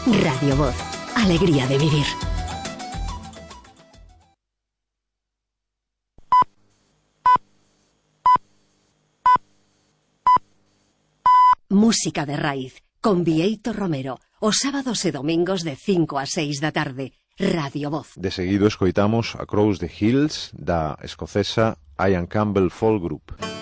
Radio Voz, alegría de vivir. Música de raíz, con Bieito Romero, os sábados e domingos de 5 a 6 da tarde, Radio Voz. De seguido escoitamos Across the Hills da escocesa Ian Campbell Folk Group.